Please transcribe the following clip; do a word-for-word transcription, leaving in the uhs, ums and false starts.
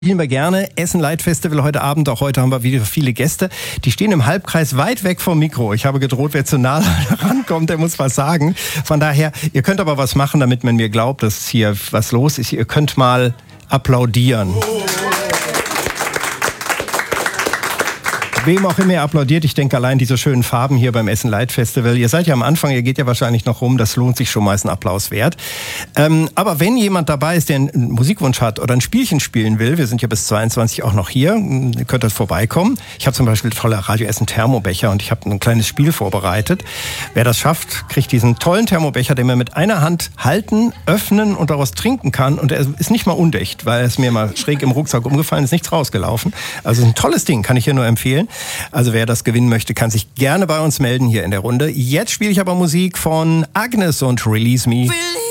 Spielen wir gerne. Essen Light Festival heute Abend. Auch heute haben wir wieder viele Gäste. Die stehen im Halbkreis weit weg vom Mikro. Ich habe gedroht, wer zu nah rankommt, der muss was sagen. Von daher, ihr könnt aber was machen, damit man mir glaubt, dass hier was los ist. Ihr könnt mal applaudieren. Wem auch immer ihr applaudiert, ich denke allein diese schönen Farben hier beim Essen Light Festival. Ihr seid ja am Anfang, ihr geht ja wahrscheinlich noch rum, das lohnt sich schon mal, ist ein Applaus wert. Ähm, aber wenn jemand dabei ist, der einen Musikwunsch hat oder ein Spielchen spielen will, wir sind ja bis zweiundzwanzig auch noch hier, ihr könnt das vorbeikommen. Ich habe zum Beispiel tolle Radio Essen Thermobecher und ich habe ein kleines Spiel vorbereitet. Wer das schafft, kriegt diesen tollen Thermobecher, den man mit einer Hand halten, öffnen und daraus trinken kann. Und er ist nicht mal undicht, weil es mir mal schräg im Rucksack umgefallen ist, nichts rausgelaufen. Also ein tolles Ding, kann ich hier nur empfehlen. Also wer das gewinnen möchte, kann sich gerne bei uns melden hier in der Runde. Jetzt spiele ich aber Musik von Agnes und Release Me. Release